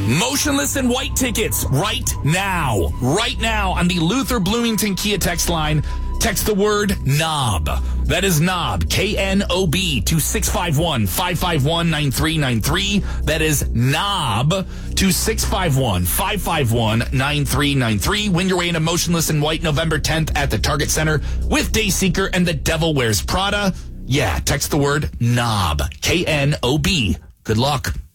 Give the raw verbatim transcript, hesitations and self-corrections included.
Motionless in White tickets right now. Right now on the Luther Bloomington Kia text line. Text the word knob. That is knob, K N O B, to six five one, five five one, nine three nine three. That is knob to six five one, five five one, nine three nine three. Win your way into Motionless in White November tenth at the Target Center with Dayseeker and The Devil Wears Prada. Yeah, text the word knob, K N O B. Good luck.